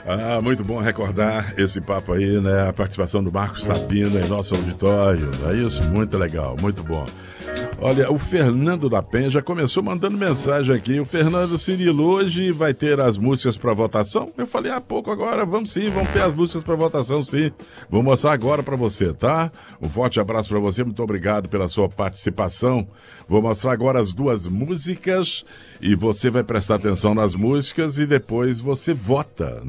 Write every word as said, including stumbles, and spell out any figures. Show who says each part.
Speaker 1: Ah, muito bom recordar esse papo aí, né? A participação do Marcos Sabino em nosso auditório. É isso? Muito legal, muito bom. Olha, o Fernando da Penha já começou mandando mensagem aqui. O Fernando Cirilo, hoje vai ter as músicas para votação? Eu falei há pouco agora, vamos sim, vamos ter as músicas para votação sim. Vou mostrar agora para você, tá? Um forte abraço para você, muito obrigado pela sua participação. Vou mostrar agora as duas músicas e você vai prestar atenção nas músicas e depois você vota.